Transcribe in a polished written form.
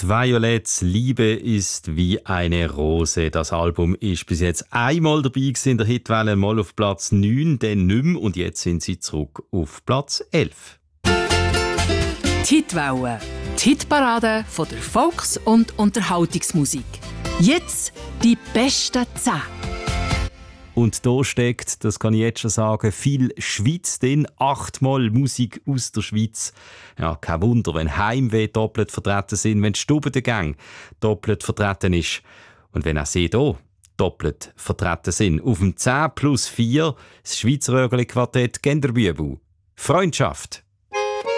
Violet's Liebe ist wie eine Rose. Das Album ist bis jetzt einmal dabei gewesen in der Hitwelle, mal auf Platz 9, dann nicht mehr, und jetzt sind sie zurück auf Platz 11. Die Hitwelle, die Hitparade von der Volks- und Unterhaltungsmusik. Jetzt die besten 10. Und da steckt, das kann ich jetzt schon sagen, viel Schweiz drin. 8-mal Musik aus der Schweiz. Ja, kein Wunder, wenn Heimweh doppelt vertreten sind, wenn die Stube der Gang doppelt vertreten ist. Und wenn auch sie hier doppelt vertreten sind. Auf dem 10+4 das Schweizer Rögeli-Quartett Genderbübel. Freundschaft.